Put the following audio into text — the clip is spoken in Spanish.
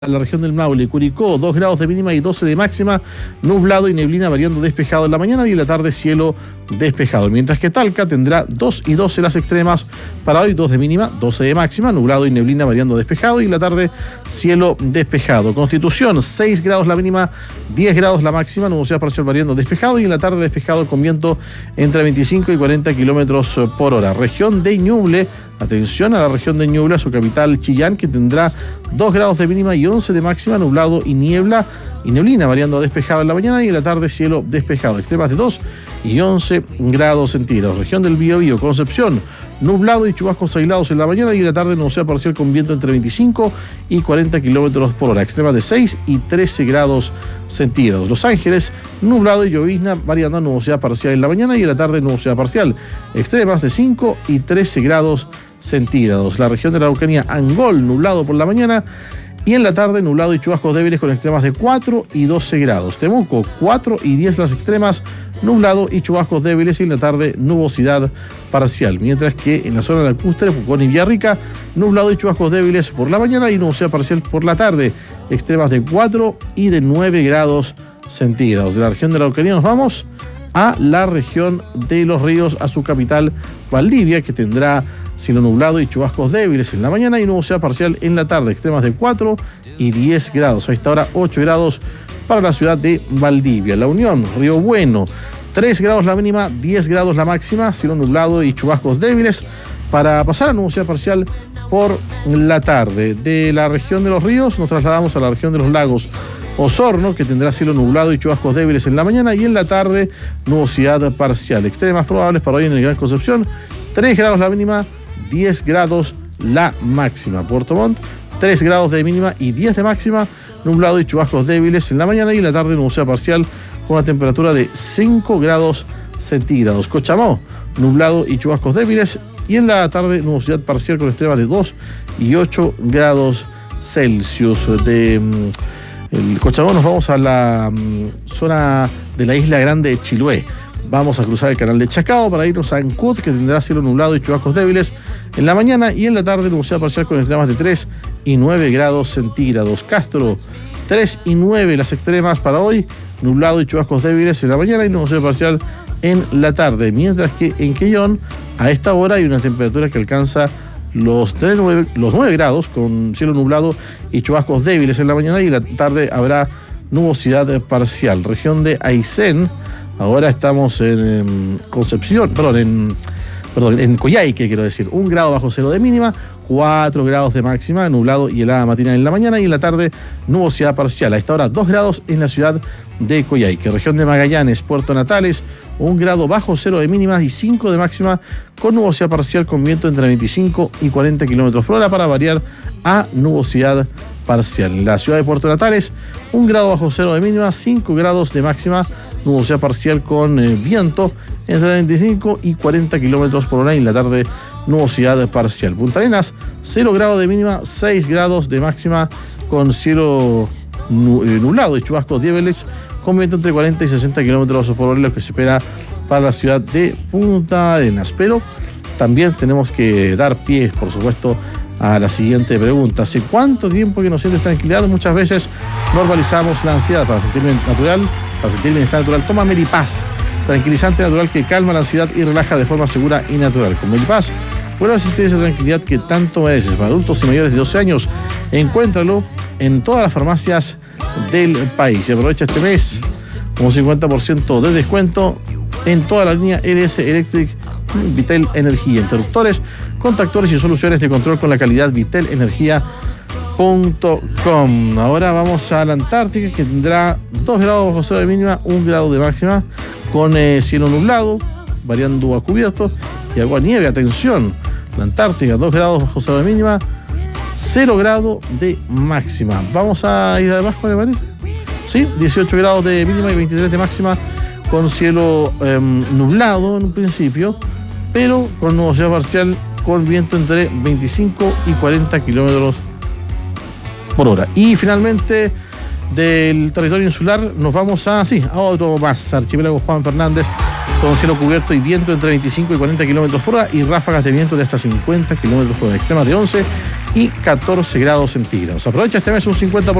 La región del Maule, Curicó, 2 grados de mínima y 12 de máxima, nublado y neblina variando despejado en la mañana y en la tarde cielo despejado. Mientras que Talca tendrá 2 y 12 las extremas para hoy, 2 de mínima, 12 de máxima, nublado y neblina variando despejado y en la tarde cielo despejado. Constitución, 6 grados la mínima, 10 grados la máxima, nubosidad parcial variando despejado y en la tarde despejado con viento entre 25 y 40 kilómetros por hora. Región de Ñuble. Atención a la región de Ñuble, a su capital Chillán, que tendrá 2 grados de mínima y 11 de máxima, nublado y niebla y neblina, variando a despejado en la mañana y en la tarde cielo despejado. Extremas de 2 y 11 grados centígrados. Región del Biobío, Concepción, nublado y chubascos aislados en la mañana y en la tarde nubosidad parcial con viento entre 25 y 40 kilómetros por hora. Extremas de 6 y 13 grados centígrados. Los Ángeles, nublado y llovizna, variando a nubosidad parcial en la mañana y en la tarde nubosidad parcial. Extremas de 5 y 13 grados centígrados. La región de la Araucanía, Angol, nublado por la mañana y en la tarde nublado y chubascos débiles con extremas de 4 y 12 grados. Temuco, 4 y 10 las extremas, nublado y chubascos débiles y en la tarde nubosidad parcial. Mientras que en la zona lacustre, Pucón y Villarrica, nublado y chubascos débiles por la mañana y nubosidad parcial por la tarde. Extremas de 4 y de 9 grados centígrados. De la región de la Araucanía nos vamos a la región de Los Ríos, a su capital Valdivia, que tendrá cielo nublado y chubascos débiles en la mañana y nubosidad parcial en la tarde, extremas de 4 y 10 grados. A esta hora 8 grados para la ciudad de Valdivia. La Unión, Río Bueno, 3 grados la mínima, 10 grados la máxima, cielo nublado y chubascos débiles para pasar a nubosidad parcial por la tarde. De la región de Los Ríos nos trasladamos a la región de los lagos. Osorno, que tendrá cielo nublado y chubascos débiles en la mañana y en la tarde nubosidad parcial. Extremas probables para hoy en el Gran Concepción, 3 grados la mínima, 10 grados la máxima. Puerto Montt, 3 grados de mínima y 10 de máxima, nublado y chubascos débiles en la mañana y en la tarde nubosidad parcial con una temperatura de 5 grados centígrados. Cochamó, nublado y chubascos débiles y en la tarde nubosidad parcial con extremas de 2 y 8 grados Celsius. De el Cochamó nos vamos a la zona de la isla grande de Chiloé. Vamos a cruzar el canal de Chacao para irnos a Ancud, que tendrá cielo nublado y chubascos débiles en la mañana y en la tarde nubosidad parcial con extremas de 3 y 9 grados centígrados. Castro, 3 y 9 las extremas para hoy, nublado y chubascos débiles en la mañana y nubosidad parcial en la tarde. Mientras que en Quellón, a esta hora hay una temperatura que alcanza los 9 grados con cielo nublado y chubascos débiles en la mañana y en la tarde habrá nubosidad parcial. Región de Aysén, ahora estamos en Concepción, en Coyhaique, quiero decir, 1 grado bajo cero de mínima, 4 grados de máxima, nublado y helada matinal en la mañana y en la tarde nubosidad parcial. A esta hora 2 grados en la ciudad de Coyhaique. Región de Magallanes, Puerto Natales, 1 grado bajo cero de mínima y 5 de máxima con nubosidad parcial con viento entre 25 y 40 kilómetros por hora para variar a nubosidad parcial. En la ciudad de Puerto Natales, 1 grado bajo cero de mínima, 5 grados de máxima, nubosidad parcial con viento entre 25 y 40 kilómetros por hora y en la tarde nubosidad parcial. Punta Arenas, 0 grados de mínima, 6 grados de máxima con cielo nublado y chubascos débiles con viento entre 40 y 60 kilómetros por hora, lo que se espera para la ciudad de Punta Arenas. Pero también tenemos que dar pie, por supuesto, a la siguiente pregunta. ¿Hace cuánto tiempo que no sientes tranquilidad? Muchas veces normalizamos la ansiedad. Para sentir bienestar natural, toma Melipaz, tranquilizante natural que calma la ansiedad y relaja de forma segura y natural. Con Melipaz vuelve a sentir esa tranquilidad que tanto mereces. Para adultos y mayores de 12 años, encuéntralo en todas las farmacias del país. Y aprovecha este mes con 50% de descuento en toda la línea LS Electric Vitel Energía, interruptores, contactores y soluciones de control con la calidad vitelenergia.com. Ahora vamos a la Antártica, que tendrá 2 grados bajo cero de mínima, 1 grado de máxima con cielo nublado, variando a cubierto y agua nieve. Atención, la Antártica, 2 grados bajo cero de mínima, 0 grado de máxima. Vamos a ir abajo, ¿le parece? Sí, 18 grados de mínima y 23 de máxima con cielo nublado en un principio, pero con nubosidad parcial con viento entre 25 y 40 kilómetros por hora. Y finalmente, del territorio insular nos vamos a otro más, archipiélago Juan Fernández, con cielo cubierto y viento entre 25 y 40 kilómetros por hora y ráfagas de viento de hasta 50 kilómetros por hora. Extremas de 11 y 14 grados centígrados. Aprovecha este mes un 50%